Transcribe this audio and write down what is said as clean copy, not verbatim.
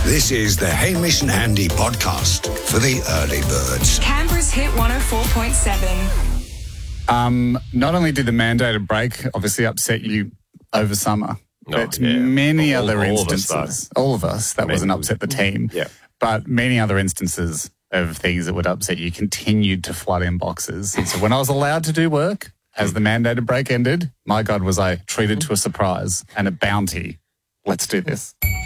This is the Hamish and Andy podcast for the early birds. Canberra's Hit 104.7. Not only did the mandated break obviously upset you over summer, but many other instances, all of us, that wasn't upset the team, but many other instances of things that would upset you continued to flood inboxes. And so when I was allowed to do work, as the mandated break ended, my God, was I treated to a surprise and a bounty. Let's do this.